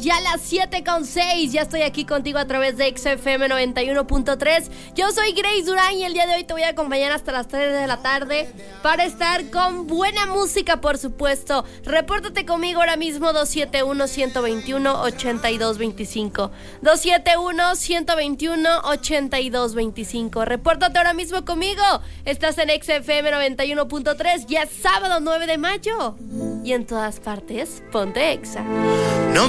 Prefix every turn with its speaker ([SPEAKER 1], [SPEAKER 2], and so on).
[SPEAKER 1] ya las 7:06. Ya estoy aquí contigo a través de XFM 91.3. Yo soy Grace Durán y el día de hoy te voy a acompañar hasta las 3 de la tarde para estar con buena música, por supuesto. Repórtate conmigo ahora mismo, 271-121-8225. 271-121-8225. Repórtate ahora mismo conmigo. Estás en XFM 91.3. Ya es sábado 9 de mayo. Y en todas partes, ponte Exa.
[SPEAKER 2] No